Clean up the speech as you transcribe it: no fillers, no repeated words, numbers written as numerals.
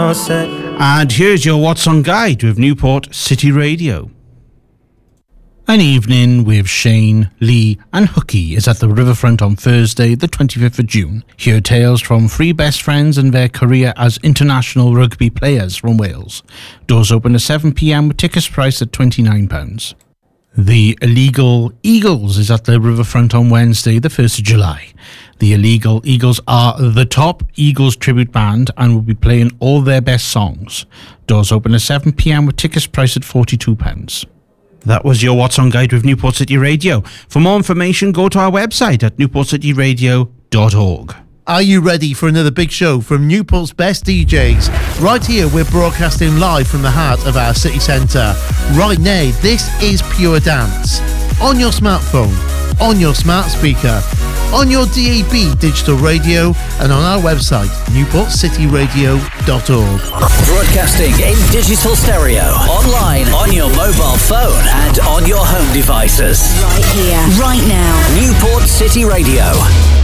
And here's your What's On Guide with Newport City Radio. An evening with Shane, Lee and Hooky is at the Riverfront on Thursday, the 25th of June. Hear tales from three best friends and their career as international rugby players from Wales. Doors open at 7 p.m. with tickets priced at £29. The Illegal Eagles is at the Riverfront on Wednesday, the 1st of July. The Illegal Eagles are the top Eagles tribute band and will be playing all their best songs. Doors open at 7 p.m. with tickets priced at £42. That was your What's On Guide with Newport City Radio. For more information, go to our website at newportcityradio.org. Are you ready for another big show from Newport's best DJs? Right here, we're broadcasting live from the heart of our city centre. Right now, this is Pure Dance. On your smartphone, on your smart speaker, on your DAB digital radio, and on our website, newportcityradio.org. Broadcasting in digital stereo, online, on your mobile phone, and on your home devices. Right here, right now. Newport City Radio.